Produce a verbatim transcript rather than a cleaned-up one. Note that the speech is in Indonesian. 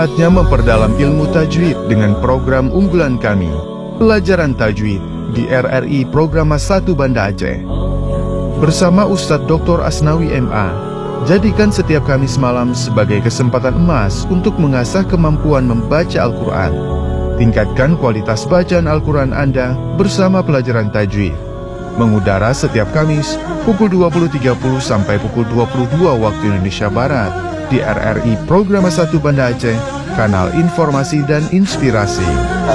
Saatnya memperdalam ilmu tajwid dengan program unggulan kami, Pelajaran Tajwid di R R I Programa satu Banda Aceh. Bersama Ustadz Doktor Asnawi M A, jadikan setiap Kamis malam sebagai kesempatan emas untuk mengasah kemampuan membaca Al-Quran. Tingkatkan kualitas bacaan Al-Quran Anda bersama Pelajaran Tajwid. Mengudara setiap Kamis pukul dua puluh tiga puluh sampai pukul dua puluh dua waktu Indonesia Barat di R R I Programa satu Banda Aceh, kanal informasi dan inspirasi.